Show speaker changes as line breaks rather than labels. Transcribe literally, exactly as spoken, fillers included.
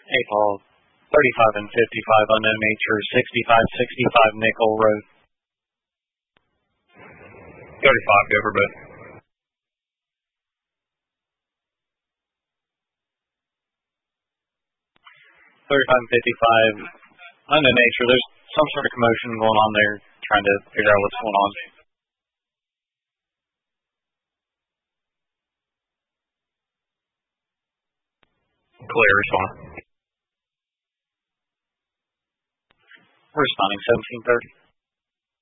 eight ball, thirty-five and fifty-five, unknown nature, sixty-five sixty-five, Nickel Road.
thirty-five, go for bid.
thirty-five and fifty-five, unknown nature, there's some sort of commotion going on there, trying to figure out what's going on.
Clear, respond.
We're responding seventeen thirty.